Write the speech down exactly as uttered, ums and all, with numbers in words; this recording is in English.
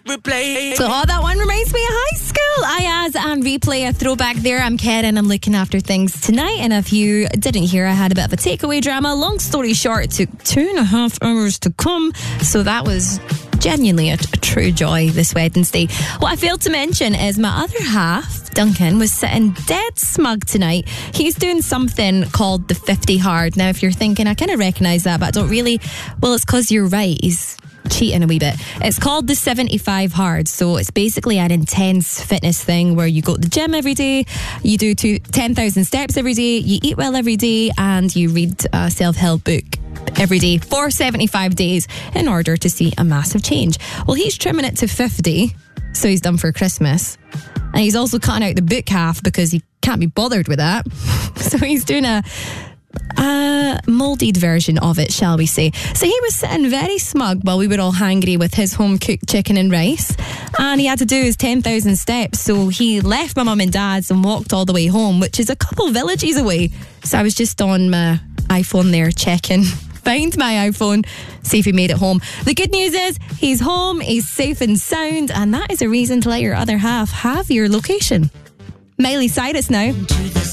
replay. So, oh, that one reminds me of high school. Ayaz and Replay, a throwback there. I'm Karen. I'm looking after things tonight. And if you didn't hear, I had a bit of a takeaway drama. Long story short, it took two and a half hours to come. So that was genuinely a, a true joy this Wednesday. What I failed to mention is my other half, Duncan, was sitting dead smug tonight. He's doing something called the fifty hard. Now, if you're thinking, I kind of recognise that, but I don't really, well, it's because you're right. He's cheating a wee bit. It's called the seventy-five hard. So it's basically an intense fitness thing where you go to the gym every day, you do two, ten thousand steps every day, you eat well every day, and you read a self-help book every day for seventy-five days in order to see a massive change. Well, he's trimming it to fifty, so he's done for Christmas. And he's also cutting out the book half because he can't be bothered with that. So he's doing a a moulded version of it, shall we say. So he was sitting very smug while we were all hangry with his home-cooked chicken and rice, and he had to do his ten thousand steps. So he left my mum and dad's and walked all the way home, which is a couple villages away. So I was just on my iPhone there checking, find my iPhone, see if he made it home. The good news is he's home, he's safe and sound, and that is a reason to let your other half have your location. Miley Cyrus now.